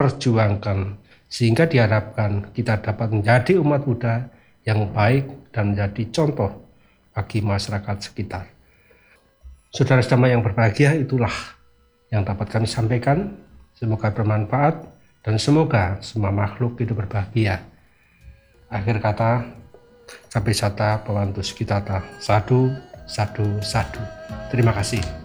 perjuangkan, sehingga diharapkan kita dapat menjadi umat Buddha yang baik dan menjadi contoh bagi masyarakat sekitar. Saudara-saudara yang berbahagia, itulah yang dapat kami sampaikan. Semoga bermanfaat dan semoga semua makhluk hidup berbahagia. Akhir kata, sampai sata Bhavantu Sukhitata. Sadhu, sadhu, sadhu. Terima kasih.